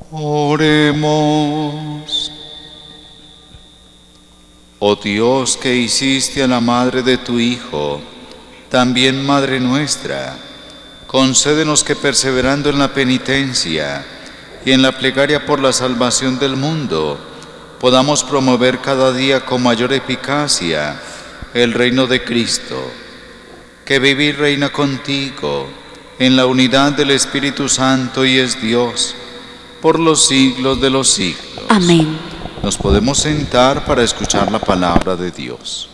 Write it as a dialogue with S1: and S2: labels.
S1: Oremos. Oh Dios, que hiciste a la madre de tu Hijo, también Madre nuestra, concédenos que perseverando en la penitencia y en la plegaria por la salvación del mundo, podamos promover cada día con mayor eficacia el reino de Cristo, que vive y reina contigo en la unidad del Espíritu Santo y es Dios, por los siglos de los siglos.
S2: Amén.
S1: Nos podemos sentar para escuchar la palabra de Dios.